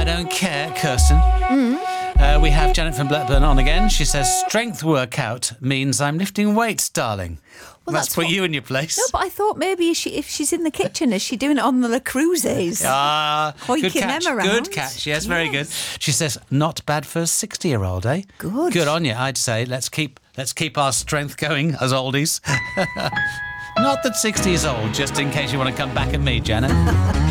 I don't care, Kirsten. We have Janet from Blackburn on again. She says, strength workout means I'm lifting weights, darling. Well, Let's put you in your place. No, but I thought maybe if she's in the kitchen, is she doing it on the Le Cruises? Good Hoiking catch. them around. Good catch. Yes, very good. She says, not bad for a 60-year-old, eh? Good. Good on you. I'd say let's keep our strength going as oldies. Not that 60 is old, just in case you want to come back at me, Janet.